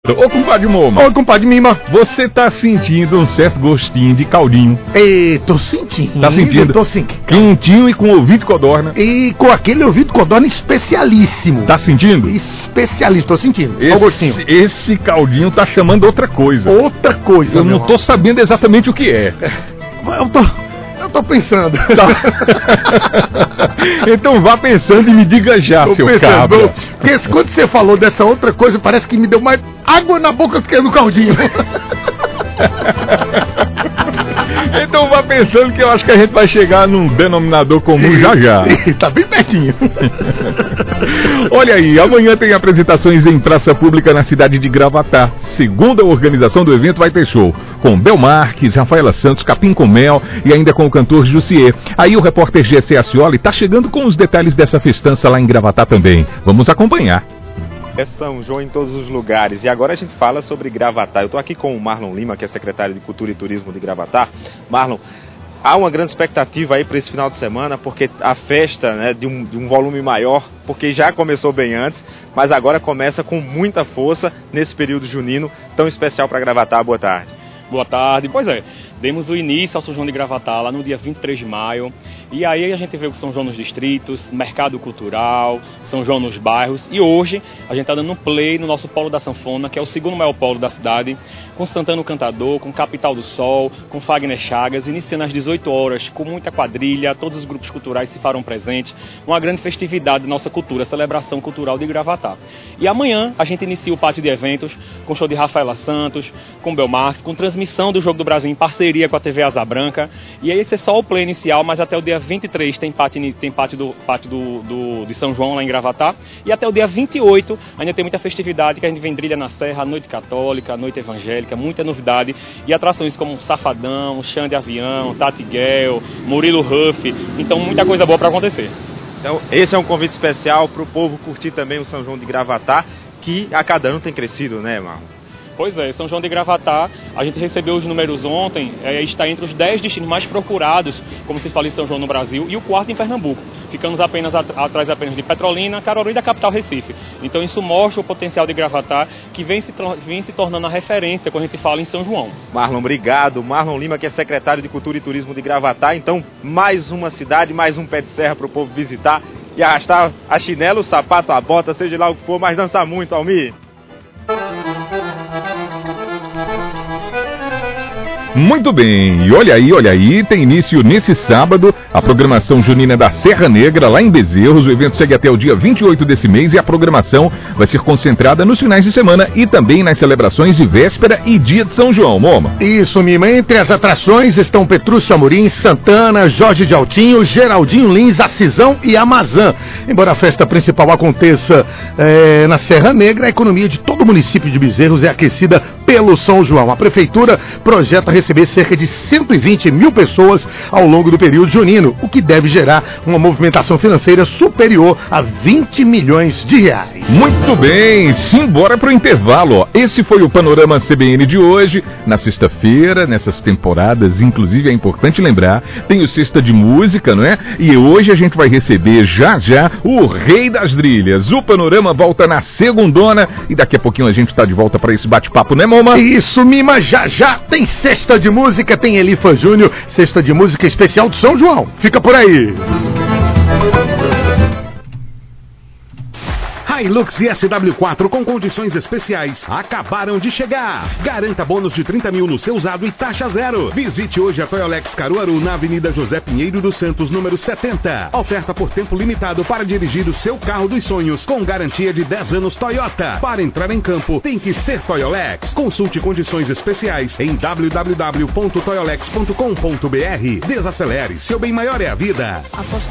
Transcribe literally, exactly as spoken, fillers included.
Ô, compadre Moma. Ô, compadre Mima. Você tá sentindo um certo gostinho de caldinho? Ei, tô sentindo. Tá sentindo? Tô sentindo. Quentinho e com ouvido codorna. E com aquele ouvido codorna especialíssimo. Tá sentindo? Especialista, tô sentindo. Esse, Olha o gostinho. Esse caldinho tá chamando outra coisa. Outra coisa, Eu não tô sabendo exatamente o que é. Eu tô... Eu tô pensando. Tá. Então vá pensando e me diga já, tô seu pensando, cabra. Porque quando você falou dessa outra coisa, parece que me deu mais água na boca do que no caldinho. Então vá pensando que eu acho que a gente vai chegar num denominador comum já já. Tá bem pertinho. Olha aí, amanhã tem apresentações em praça pública na cidade de Gravatá. Segundo a organização do evento, vai ter show com Bel Marques, Rafaela Santos, Capim com Mel e ainda com o cantor Jussier. Aí o repórter G C Acioli tá chegando com os detalhes dessa festança lá em Gravatá também. Vamos acompanhar. É São João em todos os lugares. E agora a gente fala sobre Gravatá. Eu estou aqui com o Marlon Lima, que é secretário de Cultura e Turismo de Gravatá. Marlon, há uma grande expectativa aí para esse final de semana, porque a festa, né, de, um, de um volume maior, porque já começou bem antes, mas agora começa com muita força nesse período junino tão especial para Gravatá. Boa tarde. Boa tarde. Pois é, demos o início ao São João de Gravatá lá no dia vinte e três de maio. E aí a gente veio com São João nos distritos, mercado cultural, São João nos bairros. E hoje a gente está dando um play no nosso polo da sanfona, que é o segundo maior polo da cidade, com Santana Cantador, com Capital do Sol, com Fagner Chagas, iniciando às dezoito horas, com muita quadrilha, todos os grupos culturais se farão presentes. Uma grande festividade da nossa cultura, celebração cultural de Gravatá. E amanhã a gente inicia o pátio de eventos com show de Rafaela Santos, com Bel Marques, com transmissão do Jogo do Brasil em parceria com a T V Asa Branca. E aí esse é só o play inicial, mas até o dia vinte e três tem pátio, tem pátio, do, pátio do, do, de São João lá em Gravatá. E até o dia vinte e oito ainda tem muita festividade, que a gente vem Vendrilha na Serra, Noite Católica, Noite Evangélica, muita novidade. E atrações como Safadão, Xande Avião, Tati Guel, Murilo Huff. Então muita coisa boa para acontecer. Então esse é um convite especial para o povo curtir também o São João de Gravatá, que a cada ano tem crescido, né, Marlon? Pois é, São João de Gravatá, a gente recebeu os números ontem, é, está entre os dez destinos mais procurados, como se fala em São João no Brasil, e o quarto em Pernambuco. Ficamos apenas at- atrás apenas de Petrolina, Caruaru e da capital Recife. Então isso mostra o potencial de Gravatá, que vem se, tro- vem se tornando a referência quando a gente fala em São João. Marlon, obrigado. Marlon Lima, que é secretário de Cultura e Turismo de Gravatá. Então, mais uma cidade, mais um pé de serra para o povo visitar e arrastar a chinela, o sapato, a bota, seja lá o que for, mas dançar muito, Almir. Muito bem, e olha aí, olha aí, tem início nesse sábado a programação junina da Serra Negra, lá em Bezerros. O evento segue até o dia vinte e oito desse mês e a programação vai ser concentrada nos finais de semana e também nas celebrações de véspera e dia de São João, Moma. Isso, Mima. Entre as atrações estão Petrúcio Amorim, Santana, Jorge de Altinho, Geraldinho Lins, Acisão e Amazã. Embora a festa principal aconteça é, na Serra Negra, a economia de todo o município de Bezerros é aquecida pelo São João. A prefeitura projeta receber cerca de cento e vinte mil pessoas ao longo do período junino, o que deve gerar uma movimentação financeira superior a vinte milhões de reais. Muito bem, simbora pro intervalo, ó. Esse foi o Panorama C B N de hoje, na sexta-feira, nessas temporadas, inclusive é importante lembrar, tem o Sexta de Música, não é? E hoje a gente vai receber já já o Rei das Drilhas. O Panorama volta na segundona e daqui a pouquinho a gente tá de volta para esse bate-papo, né, Moma? Isso, Mima, já já tem Sexta de Música, tem Elifa Júnior, Sexta de Música especial de São João. Fica por aí. Hilux e S W quatro com condições especiais acabaram de chegar. Garanta bônus de trinta mil no seu usado e taxa zero. Visite hoje a Toyolex Caruaru na Avenida José Pinheiro dos Santos, número setenta. Oferta por tempo limitado para dirigir o seu carro dos sonhos com garantia de dez anos Toyota. Para entrar em campo tem que ser Toyolex. Consulte condições especiais em w w w ponto toyolex ponto com ponto b r. Desacelere, seu bem maior é a vida.